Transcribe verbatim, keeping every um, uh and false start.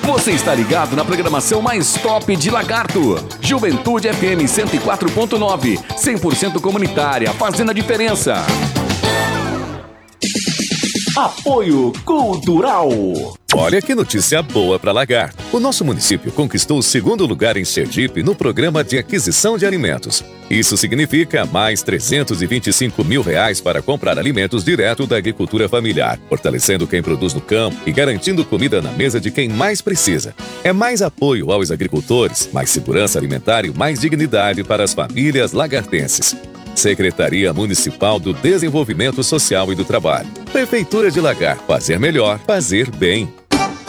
Você está ligado na programação mais top de Lagarto. Juventude F M cento e quatro ponto nove, cem por cento comunitária, fazendo a diferença. Apoio Cultural. Olha que notícia boa para Lagarto. O nosso município conquistou o segundo lugar em Sergipe no programa de aquisição de alimentos. Isso significa mais trezentos e vinte e cinco mil reais para comprar alimentos direto da agricultura familiar, fortalecendo quem produz no campo e garantindo comida na mesa de quem mais precisa. É mais apoio aos agricultores, mais segurança alimentar e mais dignidade para as famílias lagartenses. Secretaria Municipal do Desenvolvimento Social e do Trabalho. Prefeitura de Lagarto. Fazer melhor, fazer bem.